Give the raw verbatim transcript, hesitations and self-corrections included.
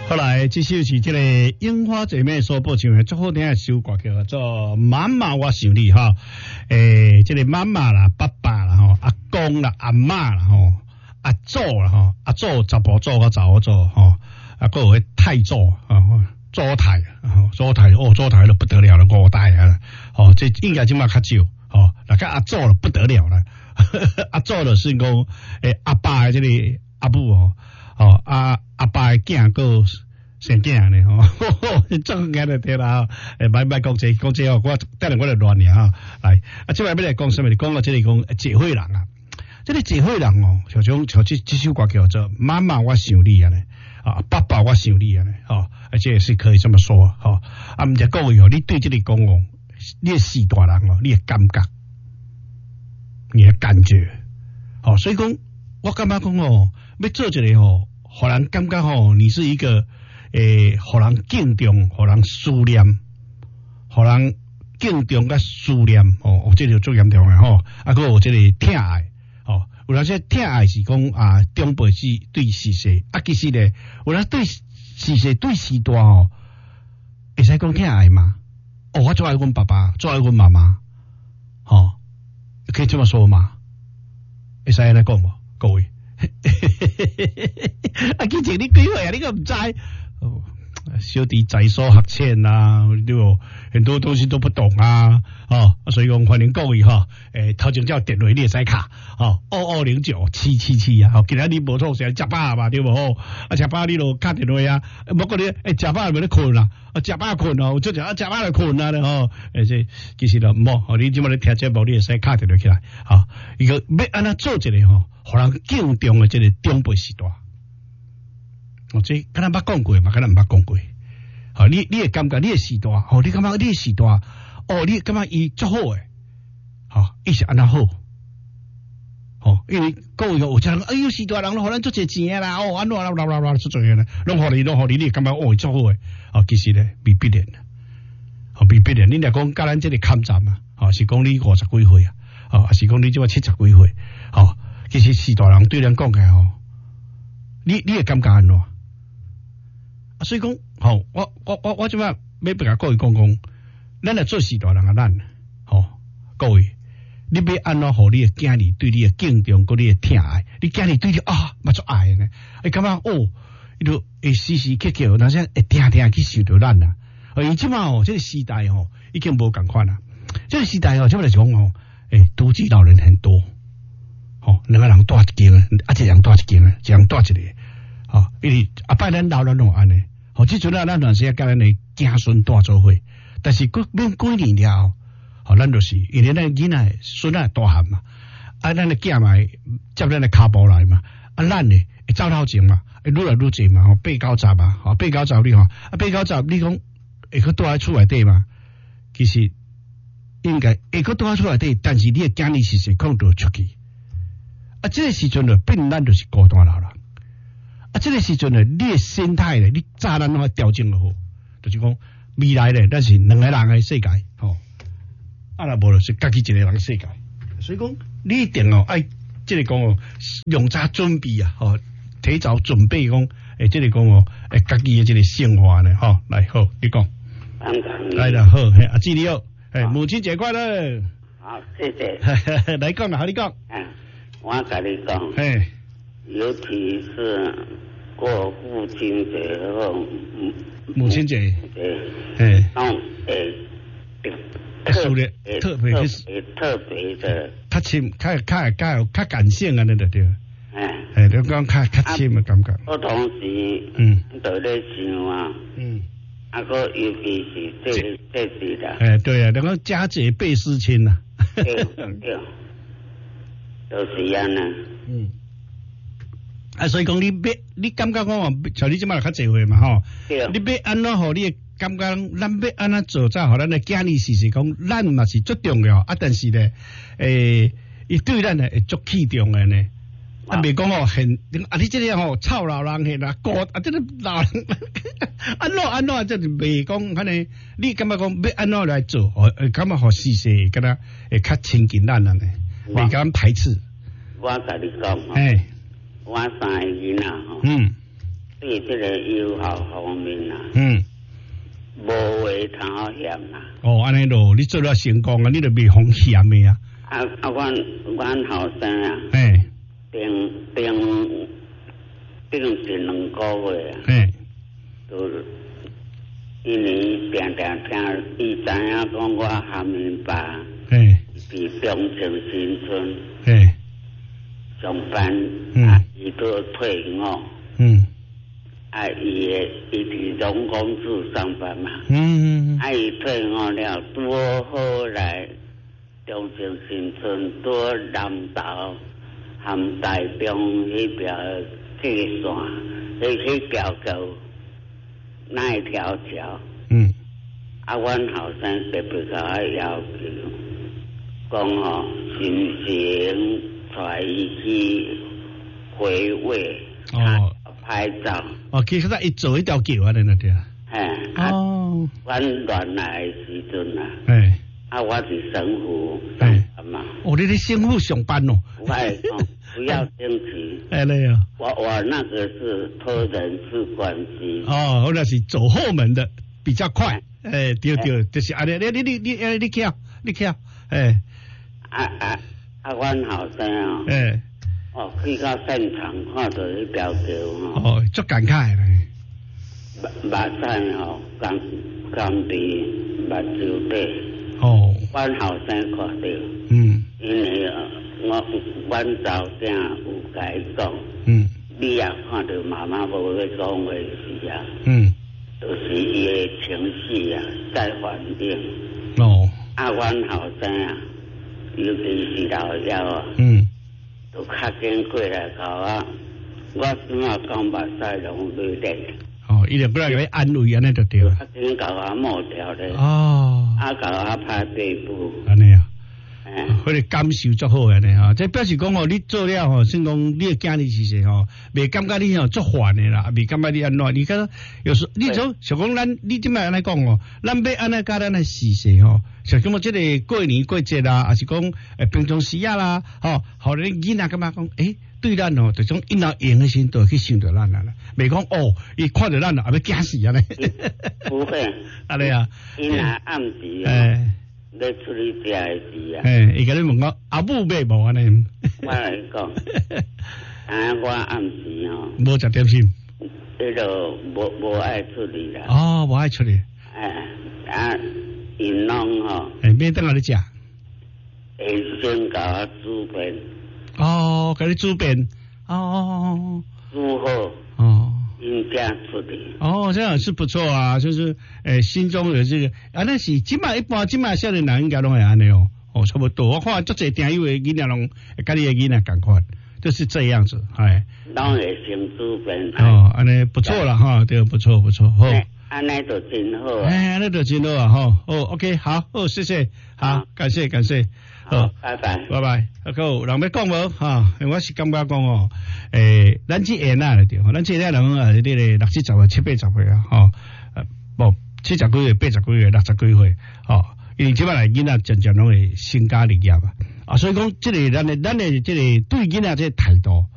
后来这首是这个樱花姐妹所播唱的最好听的首歌叫做《妈妈我想你》哈，诶，这个妈妈啦、爸爸啦、吼阿公啦、阿嬷啦、吼阿祖啦、吼阿祖查甫祖甲查某祖吼，啊，还有迄太祖啊，祖太啊，祖太哦，祖太就不得了了，五代啊，哦，这应该即马较少，哦，那个阿祖就不得了了，阿祖就是讲诶阿爸的这个阿母哦。哦，阿阿爸的囝个生囝呢，吼，真眼就听啦，诶，买买讲这讲这哦，我等下我来乱念哈，来，啊，即摆要来讲什么？你讲到这里讲结婚人啊，这个结婚人哦，像种像这这首歌叫做《妈妈我想你》啊呢，啊，爸爸我想你啊呢，哦，而且是可以这么说，哈，啊，毋是各位哦，你对这里讲哦，你的四大人哦，你的感觉，你的感觉，哦，所以讲，我感觉讲哦。要做一个吼，互人感觉吼，你是一个诶，互人敬重、互人思念、互人敬重甲思念哦，这个最严重诶吼。啊，佮有这个疼爱哦，有那些疼爱是讲啊，长辈是对逝世，啊，其实咧，有那对逝世对时大哦，会使讲疼爱吗？哦，我最爱阮爸爸，最爱阮妈妈，吼，可以这么说吗？会使安尼讲无？各位。啊，其实你几岁啊？你个唔知哦，小弟在所学浅啊，对不？很多东西都不懂啊，哦，所以讲欢迎各位哈，诶，头前叫电话你会使卡，哦，二二零九七七七啊，哦，今日你无错是食饱嘛，对不？吼，啊，食饱你就卡电话啊，不过你诶，食饱咪咧困啦，啊，食饱困哦，就就啊，食饱就困啦，吼，诶，这其实就唔好，哦，你即摆咧听节目，你会使卡电话起来，啊，伊个要安怎做一个吼，互人敬重的这个长辈时代，哦，这敢若捌讲过嘛，敢若毋捌讲过。好，你你会感觉你的时代，哦，你感觉你的时代，哦，你感觉伊足好诶，好，伊是安那好，哦，因为各位有人，哎呦，时代人拢互咱足侪钱啦，哦，安怎啦啦啦啦出做嘢咧，拢互你，拢互你，你感觉哦，足好诶，哦，其實咧未必然，哦，未必然，你若講甲咱這個抗戰啊，哦，是講你五十幾歲啊，哦，是講你即個七十幾歲，哦，其實時代人對咱講嘅哦，你你會感覺安怎？啊，所以講，吼，我我我我即擺要甲各位講講，咱來做時代人啊，咱，吼，各位，你要安怎互你嘅囝兒對你嘅敬重，佮你嘅疼愛，你囝兒對你啊，嘛足愛嘅呢，你感覺哦，伊就會時時刻刻，那些會聽聽去想到咱啊，而即擺哦，這個時代吼已經無共款啦，這個時代哦，即擺來講哦，誒，獨居老人很多，吼，兩個人帶一間，啊，一個人帶一間，一人帶一個。哦，因為阿伯咱老人攏安尼，吼，即陣啊，咱陣時甲咱誒子孫帶做伙，但是過免幾年了，吼，咱就是因為咱囡仔孫仔大漢嘛，啊，咱誒囝嘛接咱誒骹步來嘛，啊，咱誒會走頭前嘛，會愈來愈濟嘛，吼，八九十啊，吼，八九十你吼，啊，八九十你講會去帶喺厝內底嘛，其實應該會去帶喺厝內底，但是你誒囝兒是是可能就出去，啊，即個時陣就變咱就是孤單老人。啊，這個時陣呢，你嘅心態呢，你早咱攏要調整落好，就是講未來呢，咱是兩個人嘅世界，吼，啊，若無就是家己一個人嘅世界，所以講你一定哦，愛即個講哦，用早準備啊，吼，提早準備講，誒，即個講哦，誒，家己嘅即個生活呢，吼，來好，你講，來啦，好，係阿志你好，誒，母親節快樂， 好，謝謝， 來講啦，好，你講， 嗯，我甲你講， 誒。 尤其是過父親節和母親節， 誒，嗯，誒， 特別特別特別的， 較親，較較較較感性啊，那個對，誒， 誒， 你講較較親嘅感覺。 我同時， 嗯， 在咧想啊，嗯，啊個尤其是這這時啦， 誒，對啊，你講佳節倍思親啊， 對對，就是安尼，嗯。 啊，所以講你要，你感覺講哦，像你即馬較濟歲嘛，吼，你要安怎互你感覺，咱要安怎做，才互咱嘅囝兒時時講，咱嘛是足重要，啊，但是咧，誒，伊對咱係足器重嘅呢，啊，未講哦，很，啊，你即個吼臭老人係啦，個啊，即個老人，安怎安怎，即係未講，可能你感覺講要安怎來做，誒，感覺互時時敢若會較親近咱啊呢，未敢排斥。 我甲你講， 誒。 我三個囡仔吼， 嗯， 對对这个友好方面啊， 嗯， 无话通好险啦。 哦，安尼咯，你做了成功啊，你就袂风险的啊。 啊啊，阮阮后生啊， 哎， 顶顶顶是两个月啊， 哎， 都因为常常听伊知影讲我下面爸哎， 伫中正新村哎， 上班， 嗯啊，伊都退伍， 嗯， 啊，伊诶伊伫龙公司上班嘛， 嗯， 啊，伊退伍了，多好来中正新村多南投含台中迄边铁线，迄迄条沟那一条桥， 嗯， 啊，阮后生特别甲我要求，讲吼，心情带伊去回味， 哦， 拍照， 哦，其实他一做一条桥啊，那对啊。 嘿，啊， 哦， 阮原来的时阵啊， 哎， 啊，我是神父上班嘛， 哦，你在政府上班哦。 我会讲不要争取， 哎嘞呀， 我我那个是托人事关系， 哦，我那是走后门的，比较快。哎，对对，就是安尼，你你你你你你跳，你跳，哎， 啊啊啊，阮后生啊， 哎， 哦，去到现场看到迄条桥吼， 哦，足感慨嘞。 目目屎吼，甘甘伫目睭底， 哦， 阮后生看到， 嗯因为我阮查某囝有甲伊讲， 嗯你也看到妈妈无要讲话时啊， 嗯， 就是伊的情绪啊在反应。 哦， 啊，阮后生啊，尤其是老幺啊， 嗯， 都较紧过来甲我，我怎啊讲目屎拢落地， 哦，伊就过来给你安慰，安尼就对了。 较紧甲我抹掉咧， 哦， 啊，甲我拍背部， 安尼啊。 哎， 迄个感受足好安尼吼，这表示讲吼，你做了吼，算讲你的囝日是实吼，袂感觉你吼足烦的啦，袂感觉你安怎？你看有时你从想讲咱，你即摆安尼讲哦，咱要安尼甲咱的事实吼，像什么即个过年过节啦，还是讲诶平常时啊啦，吼，互你囡仔感觉讲，诶，对咱吼，就种因老用的时都去想着咱啦，袂讲哦，伊看着咱啊，也要惊死安尼。 不会， 安尼啊， 伊若暗时啊， 诶。 要出去食的时啊， 诶，伊甲你问我阿母买无安尼？ 我来讲，啊，我暗时吼， 无食点心。 迄个无无爱出去啦， 哦，无爱出去。 哎啊，因拢吼， 诶，免等下你食。 会先甲我煮便， 哦，甲你煮便。哦哦煮好， 哦哦。 因才出去。 哦，这样是不错啊，就是诶，心中有这个啊，那是今麦一般今麦少年人应该拢会安尼哦，哦，差不多。我看足侪听友的囡仔拢，甲你的囡仔共款，就是这样子，哎。 拢会先煮便。 哦，安尼不错了哈，对，不错不错，好。 安尼就真好啊。 哎，安尼就真好啊，哈，哦 ，OK， 好，哦，谢谢，好，感谢感谢。 好，拜拜， 拜拜。啊，有人要讲无哈？我是感觉讲哦，诶，咱这下那了对，咱这下人啊，这个六七十岁、七八十岁啊，吼，呃，不，七十几岁、八十几岁、六十几岁，吼，因为即摆来囡仔渐渐拢会成家立业啊，啊，所以讲，这个咱的咱的这个对囡仔这个态度。